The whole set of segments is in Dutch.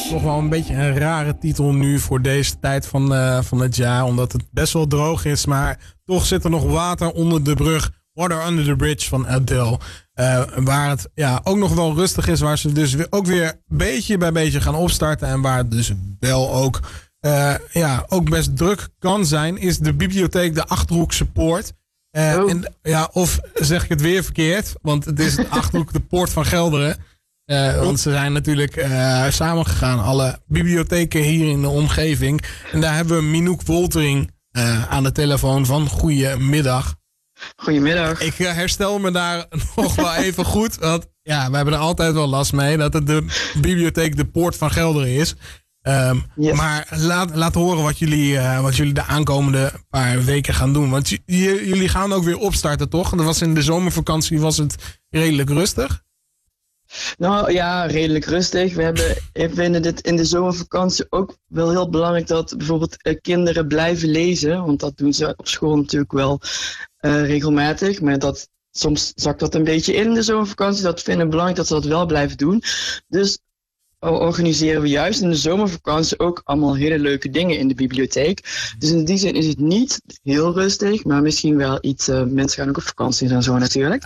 toch wel een beetje een rare titel nu voor deze tijd van het jaar. Omdat het best wel droog is, maar toch zit er nog water onder de brug. Water Under the Bridge van Adele. Waar het ook nog wel rustig is. Waar ze dus ook weer beetje bij beetje gaan opstarten. En waar het dus wel ook, ook best druk kan zijn. Is de bibliotheek de Achterhoekse Poort. Of zeg ik het weer verkeerd. Want het is de Achterhoek de Poort van Gelderen. Want ze zijn natuurlijk samengegaan. Alle bibliotheken hier in de omgeving. En daar hebben we Minouk Woltering aan de telefoon van. Goedemiddag. Goedemiddag. Ik herstel me daar nog wel even goed. Want we hebben er altijd wel last mee. Dat het de bibliotheek de Poort van Gelderen is. Yes. Maar laat horen wat jullie de aankomende paar weken gaan doen. Want jullie gaan ook weer opstarten, toch? Dat was in de zomervakantie was het redelijk rustig. Nou ja, redelijk rustig. Ik vinden dit in de zomervakantie ook wel heel belangrijk dat bijvoorbeeld kinderen blijven lezen. Want dat doen ze op school natuurlijk wel regelmatig. Maar soms zakt dat een beetje in de zomervakantie. Dat vinden we belangrijk dat ze dat wel blijven doen. Dus organiseren we juist in de zomervakantie ook allemaal hele leuke dingen in de bibliotheek. Dus in die zin is het niet heel rustig, maar misschien wel iets. Mensen gaan ook op vakantie en zo natuurlijk.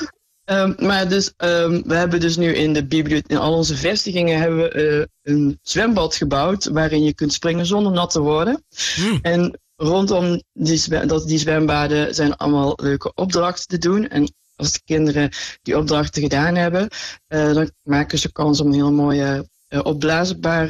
We hebben dus nu in de bibliotheek, in al onze vestigingen hebben we een zwembad gebouwd waarin je kunt springen zonder nat te worden. En rondom die zwembaden zijn allemaal leuke opdrachten te doen. En als de kinderen die opdrachten gedaan hebben, dan maken ze kans om een heel mooie opblaasbaar,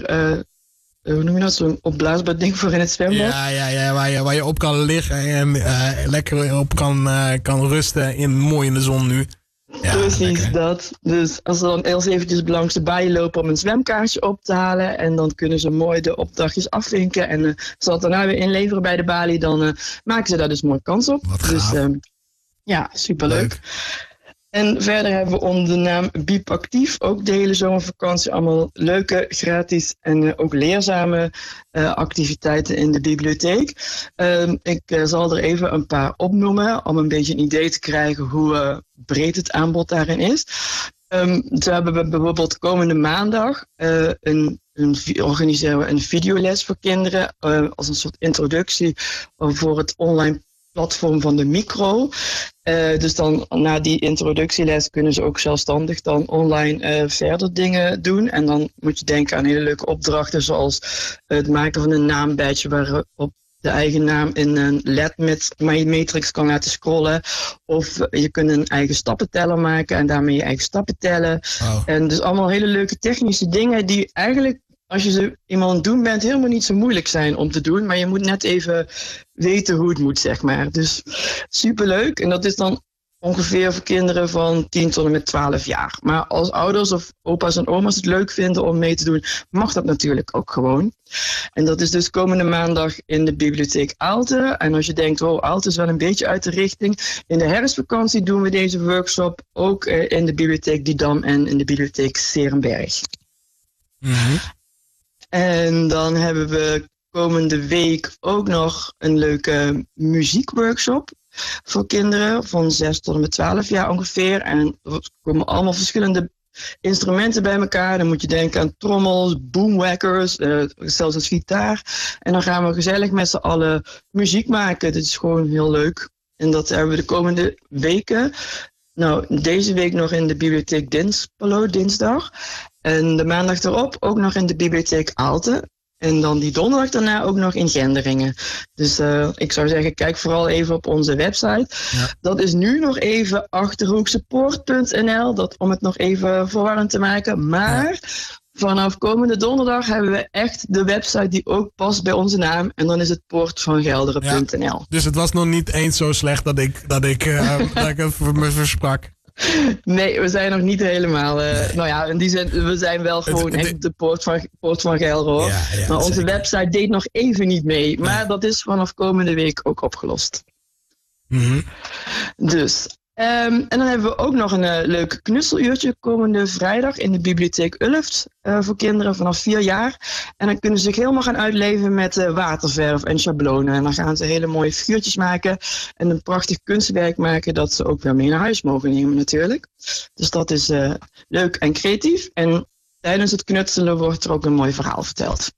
hoe noem je dat, zo'n opblaasbaar ding voor in het zwembad. Ja, waar je op kan liggen en lekker op kan rusten mooi in de zon nu. Ja, precies, lekker. Dat. Dus als ze dan eens eventjes langs de baai lopen om een zwemkaartje op te halen en dan kunnen ze mooi de opdrachtjes afvinken en ze dat daarna weer inleveren bij de balie, dan maken ze daar dus mooi kans op. Dus superleuk. En verder hebben we onder de naam Biep Actief ook de hele zomervakantie allemaal leuke, gratis en ook leerzame activiteiten in de bibliotheek. Ik zal er even een paar opnoemen om een beetje een idee te krijgen hoe breed het aanbod daarin is. Zo hebben we bijvoorbeeld komende maandag organiseren we een videoles voor kinderen als een soort introductie voor het online platform van de micro. Dus dan na die introductieles kunnen ze ook zelfstandig dan online verder dingen doen. En dan moet je denken aan hele leuke opdrachten zoals het maken van een naambadge waarop de eigen naam in een LED-matrix kan laten scrollen. Of je kunt een eigen stappenteller maken en daarmee je eigen stappen tellen. Wow. En dus allemaal hele leuke technische dingen die eigenlijk, als je ze eenmaal aan het doen bent, helemaal niet zo moeilijk zijn om te doen. Maar je moet net even weten hoe het moet, zeg maar. Dus superleuk. En dat is dan ongeveer voor kinderen van 10 tot en met 12 jaar. Maar als ouders of opa's en oma's het leuk vinden om mee te doen, mag dat natuurlijk ook gewoon. En dat is dus komende maandag in de bibliotheek Aalten. En als je denkt, Aalten is wel een beetje uit de richting. In de herfstvakantie doen we deze workshop ook in de bibliotheek Didam en in de bibliotheek Serenberg. Mm-hmm. En dan hebben we komende week ook nog een leuke muziekworkshop voor kinderen van 6 tot en met 12 jaar ongeveer. En er komen allemaal verschillende instrumenten bij elkaar. Dan moet je denken aan trommels, boomwackers, zelfs een gitaar. En dan gaan we gezellig met z'n allen muziek maken. Dit is gewoon heel leuk. En dat hebben we de komende weken. Nou, deze week nog in de bibliotheek Dinspalo, dinsdag. En de maandag erop ook nog in de bibliotheek Aalten. En dan die donderdag daarna ook nog in Gendringen. Dus ik zou zeggen, kijk vooral even op onze website. Ja. Dat is nu nog even achterhoeksepoort.nl, om het nog even verwarrend te maken. Maar vanaf komende donderdag hebben we echt de website die ook past bij onze naam. En dan is het poortvangelderen.nl. Ja, dus het was nog niet eens zo slecht dat ik het me versprak. Nee, we zijn nog niet helemaal. In die zin, we zijn wel gewoon echt de Poort van Gelderen, hoor. Ja, maar onze zeker. Website deed nog even niet mee. Maar dat is vanaf komende week ook opgelost. Mm-hmm. Dus. En dan hebben we ook nog een leuk knutseluurtje komende vrijdag in de bibliotheek Ulft voor kinderen vanaf 4 jaar. En dan kunnen ze zich helemaal gaan uitleven met waterverf en schablonen. En dan gaan ze hele mooie figuurtjes maken en een prachtig kunstwerk maken dat ze ook weer mee naar huis mogen nemen natuurlijk. Dus dat is leuk en creatief. En tijdens het knutselen wordt er ook een mooi verhaal verteld.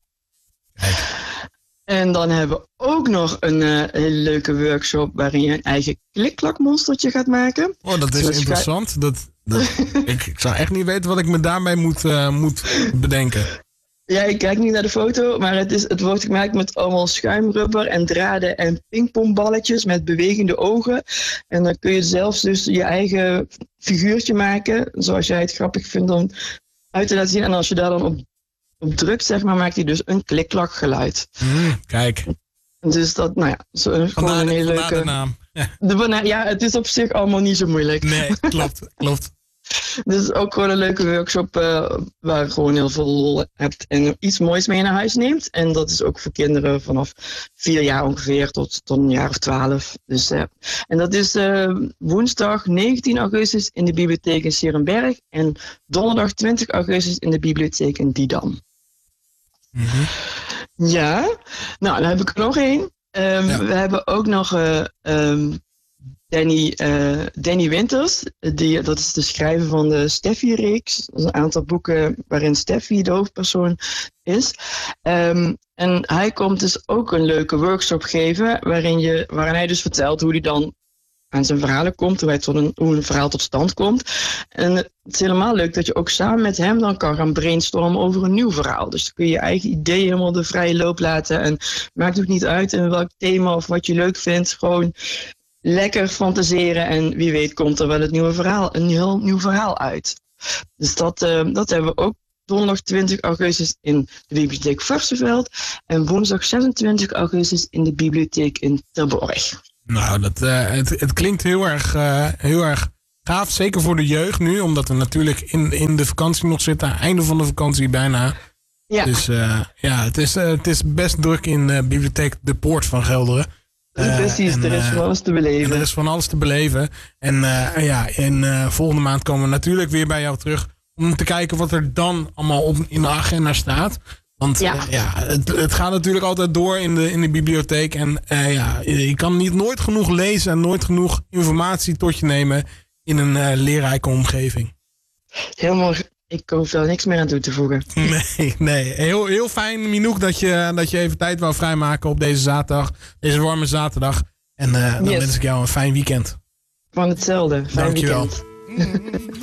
En dan hebben we ook nog een hele leuke workshop waarin je een eigen klikklakmonstertje gaat maken. Oh, dat is interessant. Ik zou echt niet weten wat ik me daarmee moet bedenken. Ja, ik kijk niet naar de foto, maar het wordt gemaakt met allemaal schuimrubber en draden en pingpongballetjes met bewegende ogen. En dan kun je zelfs dus je eigen figuurtje maken, zoals jij het grappig vindt om uit te laten zien. En als je daar dan op drukt, zeg maar, maakt hij dus een klikklakgeluid. Kijk. Dus dat, nou ja, gewoon een hele leuke... de naam. Ja, het is op zich allemaal niet zo moeilijk. Nee, klopt. Dus ook gewoon een leuke workshop waar je gewoon heel veel lol hebt en iets moois mee naar huis neemt. En dat is ook voor kinderen vanaf 4 jaar ongeveer tot een jaar of 12. Dus, en dat is woensdag 19 augustus in de bibliotheek in 's Heerenberg en donderdag 20 augustus in de bibliotheek in Didam. Mm-hmm. Ja, nou dan heb ik er nog één. We hebben ook nog Danny Winters, dat is de schrijver van de Steffi-reeks. Dat is een aantal boeken waarin Steffi de hoofdpersoon is. En hij komt dus ook een leuke workshop geven waarin hij dus vertelt hoe hij dan aan zijn verhalen komt, hoe een verhaal tot stand komt. En het is helemaal leuk dat je ook samen met hem dan kan gaan brainstormen over een nieuw verhaal. Dus dan kun je je eigen ideeën helemaal de vrije loop laten. En maakt ook niet uit in welk thema of wat je leuk vindt. Gewoon lekker fantaseren en wie weet komt er wel een heel nieuw verhaal uit. Dus dat hebben we ook donderdag 20 augustus in de bibliotheek Varsseveld en woensdag 26 augustus in de bibliotheek in Terborg. Nou, het klinkt heel erg gaaf, zeker voor de jeugd nu, omdat we natuurlijk in de vakantie nog zitten, einde van de vakantie bijna. Ja. Dus het is best druk in de bibliotheek De Poort van Gelderen. Precies, er is van alles te beleven. Er is van alles te beleven. En volgende maand komen we natuurlijk weer bij jou terug om te kijken wat er dan allemaal in de agenda staat. Want het gaat natuurlijk altijd door in de bibliotheek. En je kan nooit genoeg lezen en nooit genoeg informatie tot je nemen in een leerrijke omgeving. Helemaal. Ik hoef daar niks meer aan toe te voegen. Nee. Heel fijn, Minouk, dat je even tijd wou vrijmaken op deze zaterdag. Deze warme zaterdag. En dan wens ik jou een fijn weekend. Van hetzelfde. Fijn Dankjewel. Weekend.